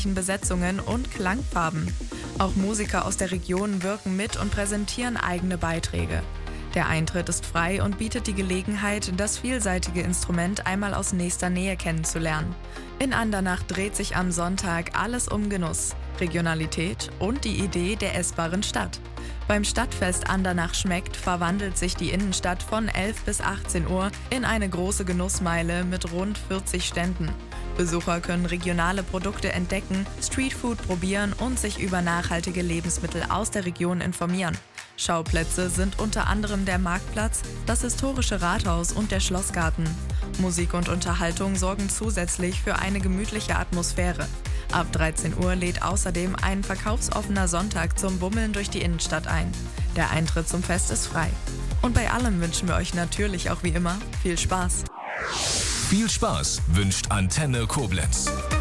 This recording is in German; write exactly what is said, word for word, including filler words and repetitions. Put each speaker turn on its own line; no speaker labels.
unterschiedlichen Besetzungen und Klangfarben. Auch Musiker aus der Region wirken mit und präsentieren eigene Beiträge. Der Eintritt ist frei und bietet die Gelegenheit, das vielseitige Instrument einmal aus nächster Nähe kennenzulernen. In Andernach dreht sich am Sonntag alles um Genuss, Regionalität und die Idee der essbaren Stadt. Beim Stadtfest Andernach schmeckt verwandelt sich die Innenstadt von elf bis achtzehn Uhr in eine große Genussmeile mit rund vierzig Ständen. Besucher können regionale Produkte entdecken, Streetfood probieren und sich über nachhaltige Lebensmittel aus der Region informieren. Schauplätze sind unter anderem der Marktplatz, das historische Rathaus und der Schlossgarten. Musik und Unterhaltung sorgen zusätzlich für eine gemütliche Atmosphäre. Ab dreizehn Uhr lädt außerdem ein verkaufsoffener Sonntag zum Bummeln durch die Innenstadt ein. Der Eintritt zum Fest ist frei. Und bei allem wünschen wir euch natürlich auch wie immer viel Spaß.
Viel Spaß wünscht Antenne Koblenz.